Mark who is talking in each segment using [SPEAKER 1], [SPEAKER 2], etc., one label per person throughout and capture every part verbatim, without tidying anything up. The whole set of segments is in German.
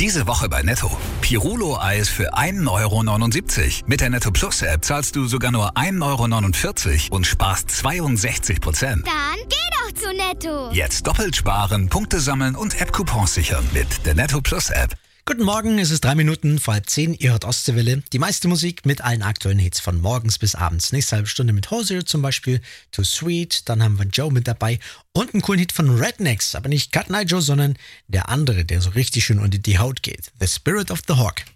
[SPEAKER 1] Diese Woche bei Netto. Pirulo-Eis für ein Euro neunundsiebzig. Mit der Netto Plus App zahlst du sogar nur ein Euro neunundvierzig und sparst zweiundsechzig Prozent.
[SPEAKER 2] Dann geh doch zu Netto.
[SPEAKER 1] Jetzt doppelt sparen, Punkte sammeln und App-Coupons sichern mit der Netto Plus App.
[SPEAKER 3] Guten Morgen, es ist drei Minuten vor halb zehn, ihr hört Ostseewelle. Die meiste Musik mit allen aktuellen Hits von morgens bis abends. Nächste halbe Stunde mit Hozier zum Beispiel, Too Sweet, dann haben wir Joe mit dabei und einen coolen Hit von Rednecks, aber nicht Cut Night Joe, sondern der andere, der so richtig schön unter die Haut geht. The Spirit of the Hawk.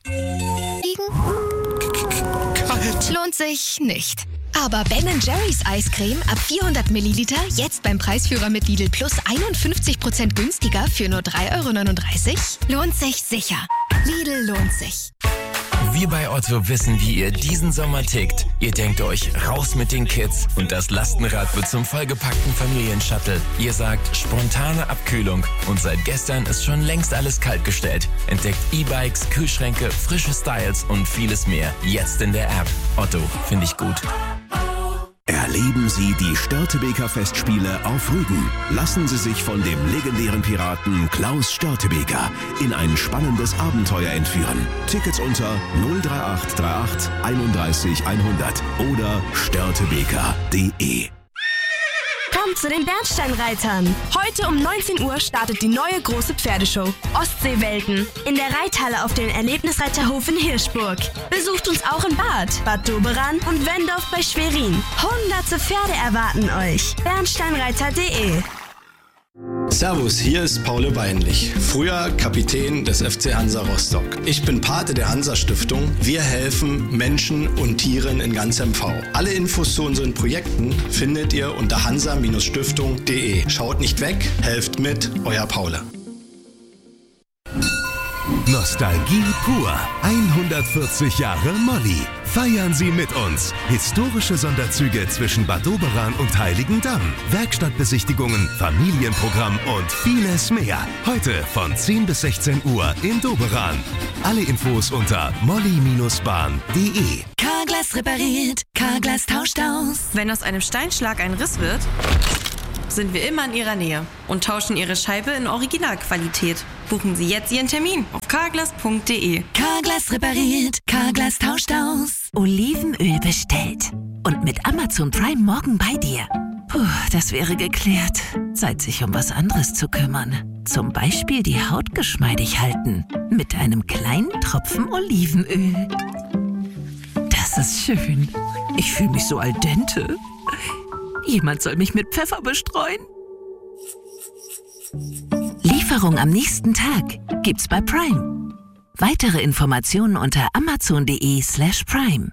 [SPEAKER 4] Kalt. Lohnt sich nicht. Aber Ben and Jerry's Eiscreme ab vierhundert Milliliter jetzt beim Preisführer mit Lidl Plus einundfünfzig Prozent günstiger für nur drei Euro neununddreißig? Lohnt sich sicher. Lidl lohnt sich.
[SPEAKER 5] Wir bei Otto wissen, wie ihr diesen Sommer tickt. Ihr denkt euch, raus mit den Kids und das Lastenrad wird zum vollgepackten Familienshuttle. Ihr sagt, spontane Abkühlung und seit gestern ist schon längst alles kaltgestellt. Entdeckt E-Bikes, Kühlschränke, frische Styles und vieles mehr. Jetzt in der App. Otto, finde ich gut.
[SPEAKER 6] Erleben Sie die Störtebeker Festspiele auf Rügen. Lassen Sie sich von dem legendären Piraten Klaus Störtebeker in ein spannendes Abenteuer entführen. Tickets unter null drei acht drei acht einunddreißig hundert oder störtebeker punkt de.
[SPEAKER 7] Kommt zu den Bernsteinreitern. Heute um neunzehn Uhr startet die neue große Pferdeshow Ostseewelten in der Reithalle auf dem Erlebnisreiterhof in Hirschburg. Besucht uns auch in Bad, Bad Doberan und Wendorf bei Schwerin. Hunderte Pferde erwarten euch. bernsteinreiter punkt de.
[SPEAKER 8] Servus, hier ist Paul Weinlich, früher Kapitän des F C Hansa Rostock. Ich bin Pate der Hansa-Stiftung. Wir helfen Menschen und Tieren in ganz M V. Alle Infos zu unseren Projekten findet ihr unter hansa Stiftung punkt de. Schaut nicht weg, helft mit, euer Paul.
[SPEAKER 9] Nostalgie pur. hundertvierzig Jahre Molly. Feiern Sie mit uns. Historische Sonderzüge zwischen Bad Doberan und Heiligendamm. Werkstattbesichtigungen, Familienprogramm und vieles mehr. Heute von zehn bis sechzehn Uhr in Doberan. Alle Infos unter molly bahn punkt de.
[SPEAKER 10] Carglass repariert, Carglass tauscht aus.
[SPEAKER 11] Wenn aus einem Steinschlag ein Riss wird, sind wir immer in Ihrer Nähe und tauschen Ihre Scheibe in Originalqualität. Buchen Sie jetzt Ihren Termin auf carglass punkt de.
[SPEAKER 10] Carglass repariert, Carglass tauscht aus. Olivenöl bestellt. Und mit Amazon Prime morgen bei dir. Puh, das wäre geklärt. Zeit, sich um was anderes zu kümmern. Zum Beispiel die Haut geschmeidig halten. Mit einem kleinen Tropfen Olivenöl. Das ist schön. Ich fühle mich so al dente. Jemand soll mich mit Pfeffer bestreuen. Lieferung am nächsten Tag gibt's bei Prime. Weitere Informationen unter amazon punkt de slash prime.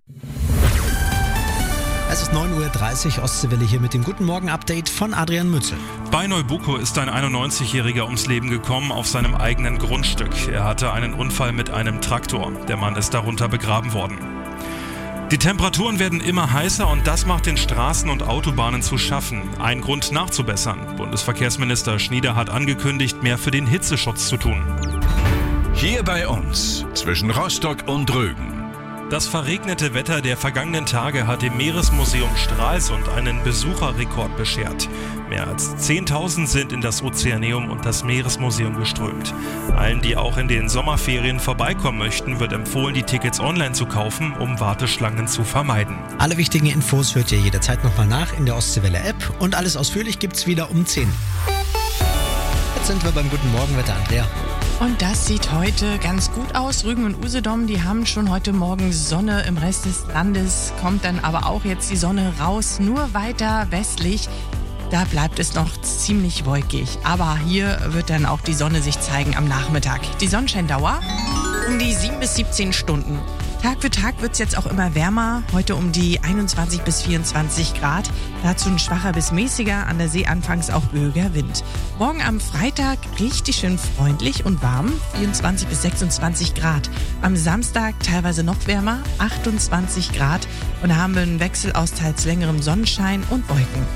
[SPEAKER 3] Es ist neun Uhr dreißig, Ostseewelle hier mit dem Guten Morgen-Update von Adrian Mützel.
[SPEAKER 12] Bei Neubuko ist ein einundneunzigjähriger ums Leben gekommen auf seinem eigenen Grundstück. Er hatte einen Unfall mit einem Traktor. Der Mann ist darunter begraben worden. Die Temperaturen werden immer heißer und das macht den Straßen und Autobahnen zu schaffen. Ein Grund nachzubessern. Bundesverkehrsminister Schnieder hat angekündigt, mehr für den Hitzeschutz zu tun.
[SPEAKER 13] Hier bei uns, zwischen Rostock und Rügen.
[SPEAKER 12] Das verregnete Wetter der vergangenen Tage hat dem Meeresmuseum Stralsund einen Besucherrekord beschert. Mehr als zehntausend sind in das Ozeaneum und das Meeresmuseum geströmt. Allen, die auch in den Sommerferien vorbeikommen möchten, wird empfohlen, die Tickets online zu kaufen, um Warteschlangen zu vermeiden.
[SPEAKER 3] Alle wichtigen Infos hört ihr jederzeit nochmal nach in der Ostseewelle-App und alles ausführlich gibt's wieder um zehn. Jetzt sind wir beim Guten Morgenwetter, Andrea.
[SPEAKER 14] Und das sieht heute ganz gut aus. Rügen und Usedom, die haben schon heute Morgen Sonne. Im Rest des Landes kommt dann aber auch jetzt die Sonne raus. Nur weiter westlich, da bleibt es noch ziemlich wolkig. Aber hier wird dann auch die Sonne sich zeigen am Nachmittag. Die Sonnenscheindauer um die sieben bis siebzehn Stunden. Tag für Tag wird es jetzt auch immer wärmer. Heute um die einundzwanzig bis vierundzwanzig Grad. Dazu ein schwacher bis mäßiger, an der See anfangs auch böiger Wind. Morgen am Freitag richtig schön freundlich und warm, vierundzwanzig bis sechsundzwanzig Grad. Am Samstag teilweise noch wärmer, achtundzwanzig Grad. Und da haben wir einen Wechsel aus teils längerem Sonnenschein und Wolken.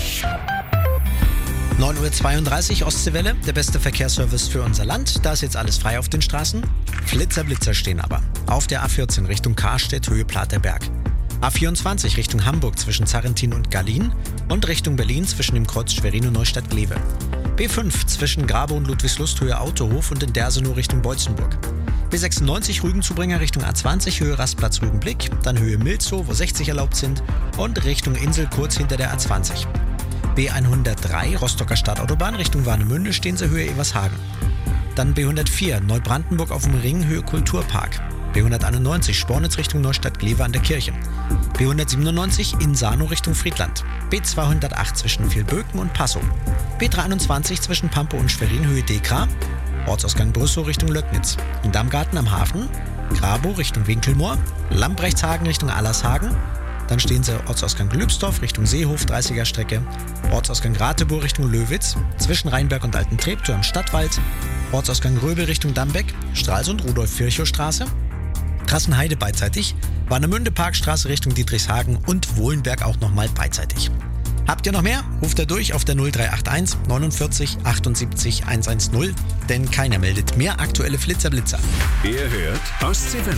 [SPEAKER 3] neun Uhr zweiunddreißig, Ostseewelle, der beste Verkehrsservice für unser Land. Da ist jetzt alles frei auf den Straßen. Flitzer, Blitzer stehen aber. Auf der A vierzehn Richtung Karstedt, Höhe Platerberg. A vierundzwanzig Richtung Hamburg zwischen Zarrentin und Gallien und Richtung Berlin zwischen dem Kreuz Schwerin und Neustadt-Glewe. B fünf zwischen Grabe und Ludwigslust Höhe Autohof und in Dersenow Richtung Beutzenburg. B sechsundneunzig Rügenzubringer Richtung A zwanzig Höhe Rastplatz Rügenblick, dann Höhe Milzow, wo sechzig erlaubt sind und Richtung Insel kurz hinter der A zwanzig. B hundertdrei Rostocker Stadtautobahn Richtung Warnemünde, stehen sie Höhe Evershagen. Dann B hundertvier Neubrandenburg auf dem Ring Höhe Kulturpark. B hunderteinundneunzig Spornitz Richtung Neustadt-Glewe an der Kirche. B hundertsiebenundneunzig Insano Richtung Friedland. B zweihundertacht zwischen Vilböken und Passow. B dreiundzwanzig zwischen Pampe und Schwerin Höhe Dekra. Ortsausgang Brüssow Richtung Löcknitz. In Dammgarten am Hafen. Grabow Richtung Winkelmoor. Lampreichtshagen Richtung Allershagen. Dann stehen sie Ortsausgang Glübsdorf Richtung Seehof, dreißiger Strecke. Ortsausgang Ratebow Richtung Löwitz. Zwischen Rheinberg und Alten Treptow am Stadtwald. Ortsausgang Röbel Richtung Dambeck. Stralsund Rudolf-Virchow-Straße. Trassenheide beidseitig. Warnemünde Parkstraße Richtung Dietrichshagen und Wohlenberg auch nochmal beidseitig. Habt ihr noch mehr? Ruft da durch auf der null drei acht eins neunundvierzig achtundsiebzig hundertzehn, denn keiner meldet mehr aktuelle Flitzer-Blitzer.
[SPEAKER 13] Ihr hört Ostseewelle.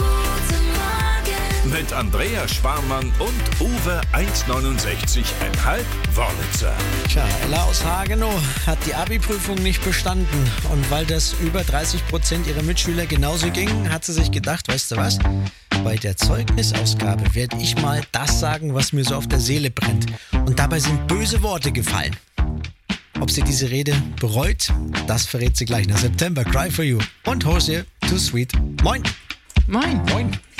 [SPEAKER 13] Mit Andrea Schwarmann und Uwe eins neunundsechzig Komma fünf Wörlitzer.
[SPEAKER 3] Tja, Ella aus Hagenow hat die Abi-Prüfung nicht bestanden. Und weil das über dreißig Prozent ihrer Mitschüler genauso ging, hat sie sich gedacht, weißt du was? Bei der Zeugnisausgabe werde ich mal das sagen, was mir so auf der Seele brennt. Und dabei sind böse Worte gefallen. Ob sie diese Rede bereut, das verrät sie gleich nach September. Cry for You und Hosier Too Sweet. Moin.
[SPEAKER 14] Moin.
[SPEAKER 3] Moin.